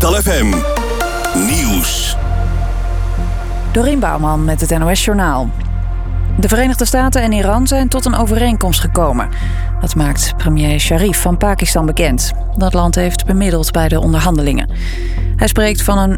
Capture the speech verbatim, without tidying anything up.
Metal F M Nieuws. Dorien Bouwman met het N O S Journaal. De Verenigde Staten en Iran zijn tot een overeenkomst gekomen. Dat maakt premier Sharif van Pakistan bekend. Dat land heeft bemiddeld bij de onderhandelingen. Hij spreekt van een